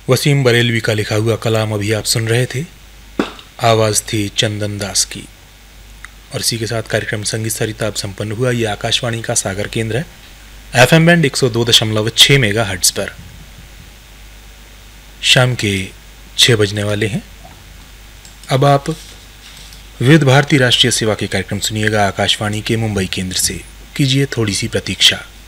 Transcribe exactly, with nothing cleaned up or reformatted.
वसीम बरेलवी का लिखा हुआ कलाम अभी आप सुन रहे थे। आवाज़ थी चंदन दास की। और इसी के साथ कार्यक्रम संगीत सरिता अब संपन्न हुआ। ये आकाशवाणी का सागर केंद्र है, एफएम बैंड एक सौ दो दशमलव छः मेगा हर्ट्ज पर। शाम के छः बजने वाले हैं। अब आप विविध भारती राष्ट्रीय सेवा के कार्यक्रम सुनिएगा आकाशवाणी के मुंबई केंद्र से। कीजिए थोड़ी सी प्रतीक्षा।